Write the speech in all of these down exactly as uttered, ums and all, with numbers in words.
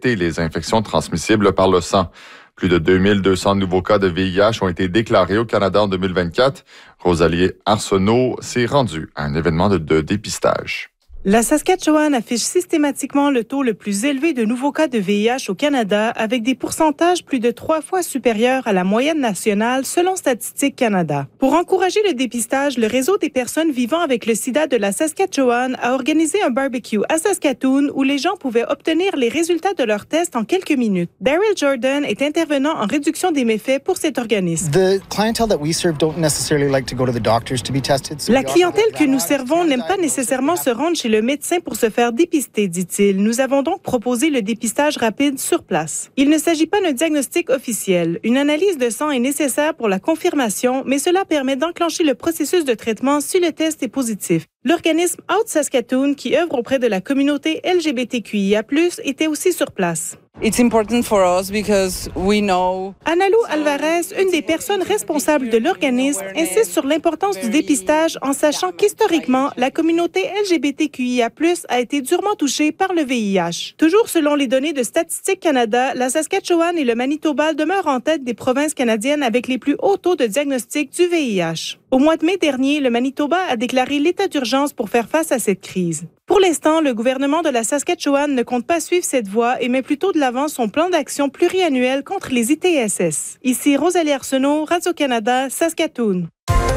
arrêter les infections transmissibles par le sang. Plus de deux mille deux cents nouveaux cas de V I H ont été déclarés au Canada en deux mille vingt-quatre. Rosalie Arsenault s'est rendue à un événement de, de dépistage. La Saskatchewan affiche systématiquement le taux le plus élevé de nouveaux cas de V I H au Canada, avec des pourcentages plus de trois fois supérieurs à la moyenne nationale, selon Statistique Canada. Pour encourager le dépistage, le réseau des personnes vivant avec le sida de la Saskatchewan a organisé un barbecue à Saskatoon où les gens pouvaient obtenir les résultats de leurs tests en quelques minutes. Daryl Jordan est intervenant en réduction des méfaits pour cet organisme. La clientèle que nous servons n'aime pas nécessairement se rendre chez le médecin pour se faire dépister, dit-il. Nous avons donc proposé le dépistage rapide sur place. Il ne s'agit pas d'un diagnostic officiel. Une analyse de sang est nécessaire pour la confirmation, mais cela permet d'enclencher le processus de traitement si le test est positif. L'organisme Out Saskatoon, qui œuvre auprès de la communauté L G B T Q I A plus, était aussi sur place. It's important for us because we know... Analu Alvarez, une des personnes responsables de l'organisme, insiste sur l'importance du dépistage en sachant qu'historiquement, la communauté L G B T Q I A plus, a été durement touchée par le V I H. Toujours selon les données de Statistique Canada, la Saskatchewan et le Manitoba demeurent en tête des provinces canadiennes avec les plus hauts taux de diagnostic du V I H. Au mois de mai dernier, le Manitoba a déclaré l'état d'urgence pour faire face à cette crise. Pour l'instant, le gouvernement de la Saskatchewan ne compte pas suivre cette voie et met plutôt de l'avant son plan d'action pluriannuel contre les I T S S. Ici Rosalie Arsenault, Radio-Canada, Saskatoon.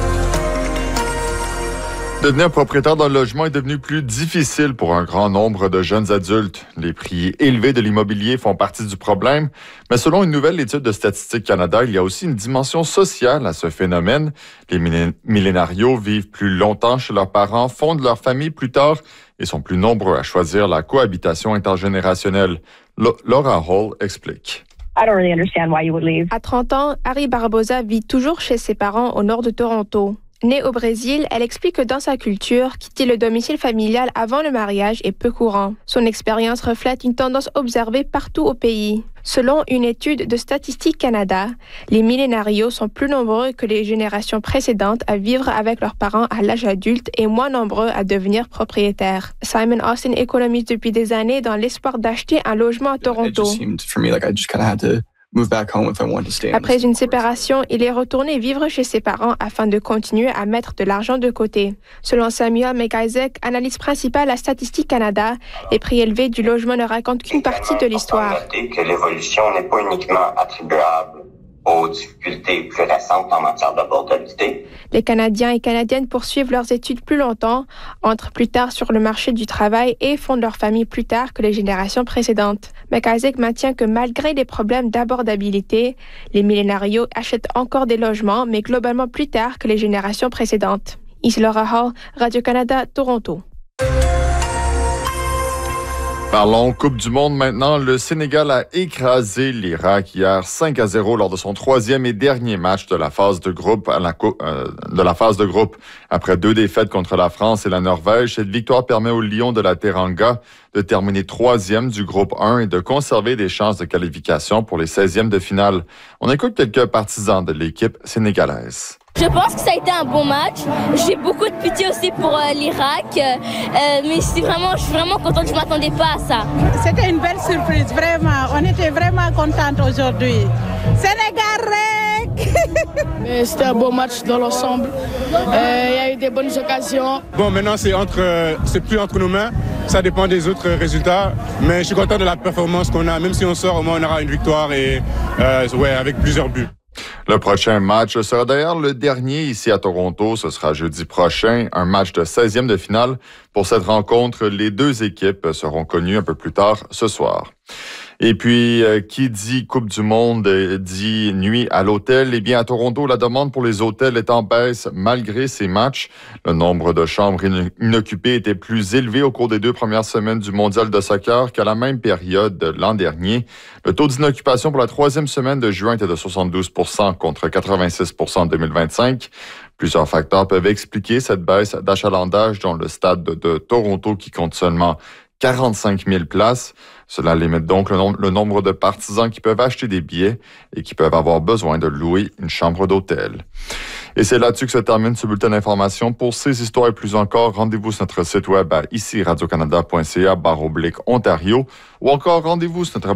Devenir propriétaire d'un logement est devenu plus difficile pour un grand nombre de jeunes adultes. Les prix élevés de l'immobilier font partie du problème, mais selon une nouvelle étude de Statistique Canada, il y a aussi une dimension sociale à ce phénomène. Les millénarios vivent plus longtemps chez leurs parents, fondent leur famille plus tard et sont plus nombreux à choisir la cohabitation intergénérationnelle. L- Laura Hall explique. À trente ans, Harry Barbosa vit toujours chez ses parents au nord de Toronto. Née au Brésil, elle explique que dans sa culture, quitter le domicile familial avant le mariage est peu courant. Son expérience reflète une tendance observée partout au pays. Selon une étude de Statistique Canada, les millénarios sont plus nombreux que les générations précédentes à vivre avec leurs parents à l'âge adulte et moins nombreux à devenir propriétaires. Simon Austin économise depuis des années dans l'espoir d'acheter un logement à Toronto. Après une séparation, il est retourné vivre chez ses parents afin de continuer à mettre de l'argent de côté. Selon Samuel McIsaac, analyste principale à Statistique Canada, les prix élevés du logement ne racontent qu'une partie de l'histoire. Que l'évolution n'est pas uniquement attribuable aux difficultés plus récentes en matière d'abordabilité. Les Canadiens et Canadiennes poursuivent leurs études plus longtemps, entrent plus tard sur le marché du travail et fondent leur famille plus tard que les générations précédentes. McIsaac maintient que malgré les problèmes d'abordabilité, les millénarios achètent encore des logements, mais globalement plus tard que les générations précédentes. Ici Laura Hall, Radio-Canada, Toronto. Parlons Coupe du monde maintenant. Le Sénégal a écrasé l'Irak hier cinq à zéro lors de son troisième et dernier match de la phase de groupe à la coupe, euh, de la phase de groupe. Après deux défaites contre la France et la Norvège, cette victoire permet aux Lions de la Teranga de terminer troisième du groupe un et de conserver des chances de qualification pour les seizièmes de finale. On écoute quelques partisans de l'équipe sénégalaise. Je pense que ça a été un bon match. J'ai beaucoup de pitié aussi pour euh, l'Irak. Euh, mais c'est vraiment, je suis vraiment contente, je ne m'attendais pas à ça. C'était une belle surprise, vraiment. On était vraiment contentes aujourd'hui. Sénégal! Mais c'était un beau match dans l'ensemble. Il euh, y a eu des bonnes occasions. Bon, maintenant, c'est, entre, euh, c'est plus entre nos mains. Ça dépend des autres résultats. Mais je suis content de la performance qu'on a. Même si on sort, au moins, on aura une victoire et euh, ouais, avec plusieurs buts. Le prochain match sera d'ailleurs le dernier ici à Toronto. Ce sera jeudi prochain, un match de seizième de finale. Pour cette rencontre, les deux équipes seront connues un peu plus tard ce soir. Et puis, euh, qui dit Coupe du monde euh, dit nuit à l'hôtel. Eh bien, à Toronto, la demande pour les hôtels est en baisse malgré ces matchs. Le nombre de chambres inoccupées était plus élevé au cours des deux premières semaines du mondial de soccer qu'à la même période de l'an dernier. Le taux d'inoccupation pour la troisième semaine de juin était de soixante-douze pour cent contre quatre-vingt-six pour cent en deux mille vingt-cinq. Plusieurs facteurs peuvent expliquer cette baisse d'achalandage dans le stade de, de Toronto qui compte seulement quarante-cinq mille places. Cela limite donc le, nom- le nombre de partisans qui peuvent acheter des billets et qui peuvent avoir besoin de louer une chambre d'hôtel. Et c'est là-dessus que se termine ce bulletin d'information. Pour ces histoires et plus encore, rendez-vous sur notre site web à ici radio canada point c a barre oblique Ontario ou encore rendez-vous sur notre